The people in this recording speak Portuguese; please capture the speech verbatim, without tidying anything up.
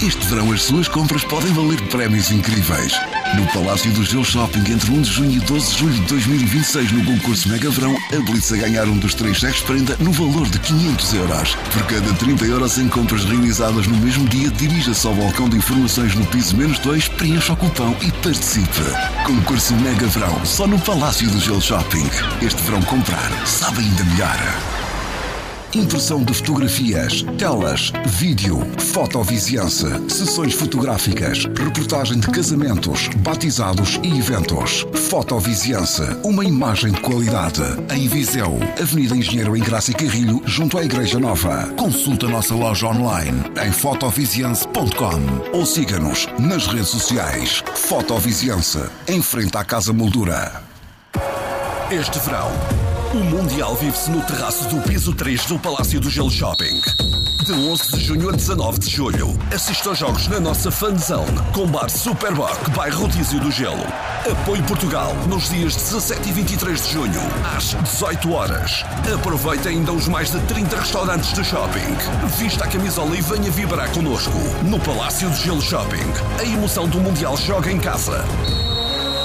Este verão as suas compras podem valer prémios incríveis. No Palácio do Gelo Shopping, entre um de junho e doze de julho de dois mil e vinte e seis, no concurso Mega Verão, habilite-se a ganhar um dos três cheques prenda no valor de quinhentos euros. Por cada trinta euros em compras realizadas no mesmo dia, dirija-se ao balcão de informações no piso menos dois, preencha o cupão e participe. Concurso Mega Verão, só no Palácio do Gelo Shopping. Este verão comprar sabe ainda melhor. Impressão de fotografias, telas, vídeo, fotoviziança, sessões fotográficas, reportagem de casamentos, batizados e eventos. Fotoviziança, uma imagem de qualidade. Em Viseu, Avenida Engenheiro Engraça e Carrilho, junto à Igreja Nova. Consulta a nossa loja online em fotoviziança ponto com ou siga-nos nas redes sociais. Fotoviziança, em frente à Casa Moldura. Este verão, o Mundial vive-se no terraço do piso três do Palácio do Gelo Shopping. De onze de junho a dezanove de julho, assista aos jogos na nossa fanzone com bar Superboc, bairro Rodízio do Gelo. Apoie Portugal nos dias dezassete e vinte e três de junho, às dezoito horas. Aproveite ainda os mais de trinta restaurantes do shopping. Vista a camisola e venha vibrar connosco. No Palácio do Gelo Shopping, a emoção do Mundial joga em casa.